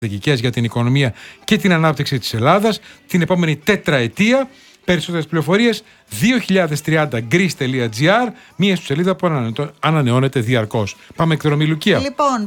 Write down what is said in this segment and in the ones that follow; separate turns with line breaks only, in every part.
στρατηγικές για την οικονομία και την ανάπτυξη της Ελλάδας την επόμενη τετραετία. Περισσότερες πληροφορίες 2030greece.gr, μία σελίδα που ανανεώνεται διαρκώς. Πάμε εκδρομή, Λουκία.
Λοιπόν,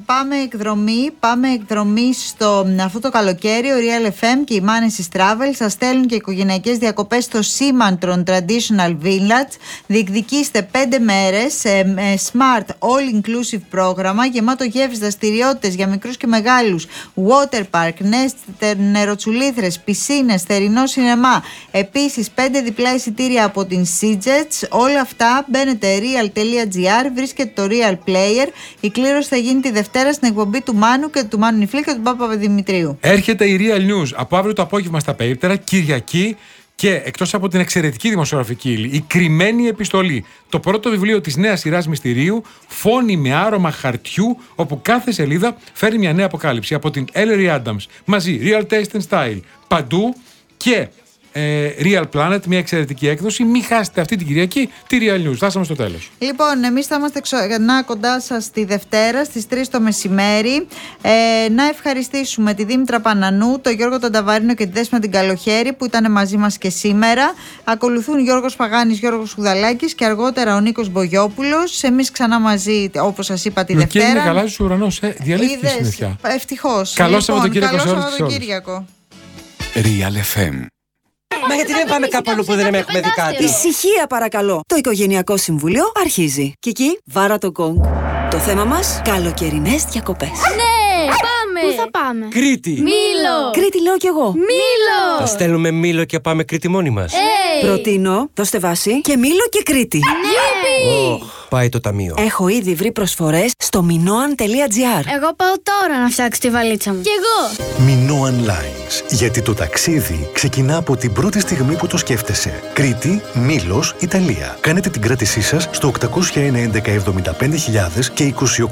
πάμε εκδρομή αυτό το καλοκαίρι. Ο Real FM και η Manesis Travel σας στέλνουν και οικογενειακές διακοπές στο Simantron Traditional Village. Διεκδικήστε 5 μέρες με smart all-inclusive πρόγραμμα γεμάτο γεύσεις, δραστηριότητες για μικρούς και μεγάλους, water park, νεροτσουλήθρες, πισίνες, θερινό σινεμά. Επίσης 5 διπλά εισιτήρια από την SeaJets. Όλα αυτά μπαίνετε real.gr, βρίσκεται το Real Player. Η κλήρωση θα γίνει τη Δευτέρα στην εκπομπή του Μάνου και του Μάνου Νιφλή και του Παπαδημητρίου.
Έρχεται η Real News από αύριο το απόγευμα στα περίπτερα, Κυριακή. Και εκτός από την εξαιρετική δημοσιογραφική ύλη, η κρυμμένη επιστολή, το πρώτο βιβλίο της νέας σειράς μυστηρίου, φόνη με άρωμα χαρτιού, όπου κάθε σελίδα φέρει μια νέα αποκάλυψη από την Ellery Adams. Μαζί, Real Taste and Style, παντού και Real Planet, μια εξαιρετική έκδοση. Μην χάσετε αυτή την Κυριακή τη Real News. Φτάσαμε στο τέλος.
Λοιπόν, εμείς θα είμαστε κοντά σας τη Δευτέρα στις 3 το μεσημέρι. Να ευχαριστήσουμε τη Δήμητρα Πανανού, τον Γιώργο τον Ταβαρίνο και τη Δέσποινα την Καλοχέρη που ήταν μαζί μας και σήμερα. Ακολουθούν Γιώργος Παγάνης, Γιώργος Χουδαλάκης και αργότερα ο Νίκος Μπογιόπουλος. Εμείς ξανά μαζί, όπως σας είπα, τη Δευτέρα.
Είναι καλά στους ουρανός, διαλύθηκε η συννεφιά.
Ευτυχώς.
Καλό Σαββατοκύριακο.
Real FM.
Μα γιατί δεν πάμε κάπου αλλού που δεν έχουμε δει κάτι?
Ησυχία παρακαλώ. Το Οικογενειακό Συμβούλιο αρχίζει. Κική, βάρα το γκονγκ. Το θέμα μας, καλοκαιρινές διακοπές.
Ναι, πάμε! Πού θα πάμε?
Κρήτη!
Μήλο!
Κρήτη λέω κι εγώ.
Μήλο!
Θα στέλνουμε Μήλο και πάμε Κρήτη μόνοι μας.
Προτείνω, δώστε βάση, και Μήλο και Κρήτη.
Ναι!
Πάει το ταμείο.
Έχω ήδη βρει προσφορές στο minoan.gr.
Εγώ πάω τώρα να φτιάξω τη βαλίτσα μου. Κι εγώ!
Minoan Lines. Γιατί το ταξίδι ξεκινά από την πρώτη στιγμή που το σκέφτεσαι. Κρήτη, Μήλος, Ιταλία. Κάνετε την κράτησή σας στο 801-1175.000 και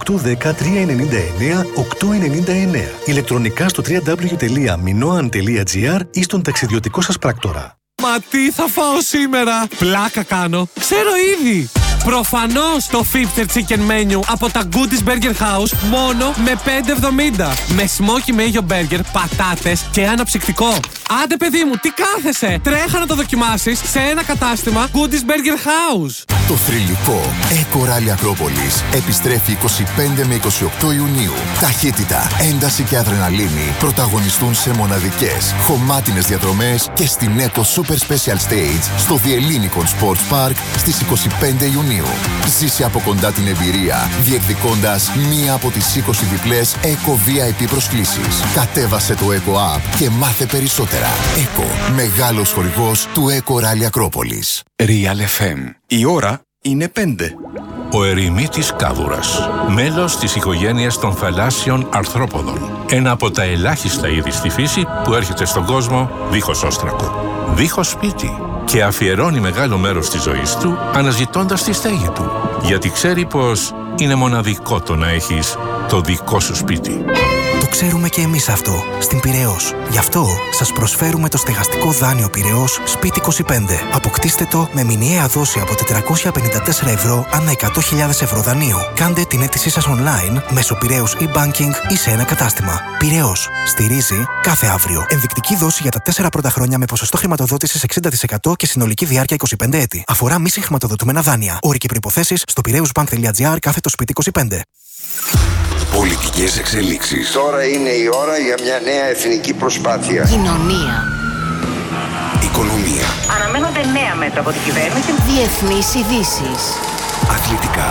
2810-399-899. Ηλεκτρονικά στο www.minoan.gr ή στον ταξιδιωτικό σας πράκτορα.
Μα τι θα φάω σήμερα? Πλάκα κάνω. Ξέρω ήδη. Προφανώς το 50 chicken menu από τα Goodies Burger House μόνο με 5,70. Με smoky mayo burger, πατάτες και αναψυκτικό. Άντε παιδί μου, τι κάθεσαι? Τρέχα να το δοκιμάσεις σε ένα κατάστημα Goodies Burger House.
Το θρυλικό Eco Rally Ακρόπολης επιστρέφει 25 με 28 Ιουνίου. Ταχύτητα, ένταση και αδρεναλίνη πρωταγωνιστούν σε μοναδικές, χωμάτινες διαδρομές και στην Eco Super Special Stage στο The Ellinikon Sports Park στις 25 Ιουνίου. Ζήσε από κοντά την εμπειρία, διεκδικώντας μία από τις 20 διπλές Eco VIP προσκλήσεις. Κατέβασε το Eco App και μάθε περισσότερα. Eco, μεγάλος χορηγός του Eco Rally Ακρόπολης. Real FM. Η ώρα είναι 5.
Ο ερημίτης κάδουρας, μέλος της οικογένειας των θαλάσσιων αρθρόποδων. Ένα από τα ελάχιστα είδη στη φύση που έρχεται στον κόσμο δίχως όστρακο, δίχως σπίτι και αφιερώνει μεγάλο μέρος της ζωής του αναζητώντας τη στέγη του. Γιατί ξέρει πως είναι μοναδικό το να έχεις το δικό σου σπίτι.
Το ξέρουμε και εμείς αυτό, στην Πειραιώς. Γι' αυτό σας προσφέρουμε το στεγαστικό δάνειο Πειραιώς Σπίτι 25. Αποκτήστε το με μηνιαία δόση από 454 ευρώ ανά 100.000 ευρώ δανείου. Κάντε την αίτησή σας online μέσω Πειραιώς e-banking ή σε ένα κατάστημα. Πειραιώς. Στηρίζει κάθε αύριο. Ενδεικτική δόση για τα 4 πρώτα χρόνια με ποσοστό χρηματοδότησης 60% και συνολική διάρκεια 25 έτη. Αφορά μη συγχρηματοδοτούμενα δάνεια. Όροι και προϋποθέσεις στο piraeusbank.gr/Σπίτι 25.
Πολιτικές εξελίξεις.
Τώρα είναι η ώρα για μια νέα εθνική προσπάθεια.
Κοινωνία.
Οικονομία.
Αναμένονται νέα μέτρα από την κυβέρνηση. Διεθνείς ειδήσεις.
Αθλητικά.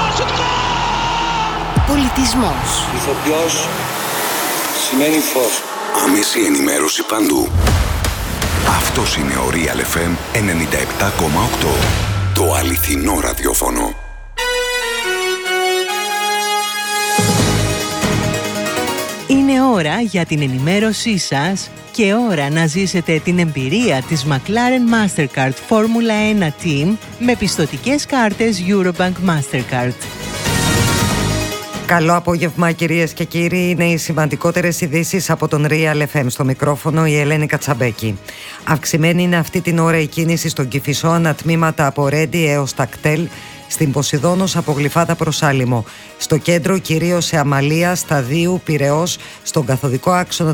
Πολιτισμός.
Ηθοποιός σημαίνει φως.
Άμεση ενημέρωση παντού. Αυτός είναι ο Real FM 97,8. Το αληθινό ραδιόφωνο.
Είναι ώρα για την ενημέρωσή σας και ώρα να ζήσετε την εμπειρία της McLaren Mastercard Formula 1 Team με πιστωτικές κάρτες Eurobank Mastercard.
Καλό απόγευμα κυρίες και κύριοι, είναι οι σημαντικότερες ειδήσεις από τον Real FM. Στο μικρόφωνο η Ελένη Κατσαμπέκη. Αυξημένη είναι αυτή την ώρα η κίνηση στον Κηφισό, ανατμήματα από Ρέντι έως Τακτέλ, στην Ποσειδώνος από Γλυφάδα προς Άλυμο. Στο κέντρο κυρίως σε Αμαλία, Σταδίου, Πειραιώς, στον καθοδικό άξονα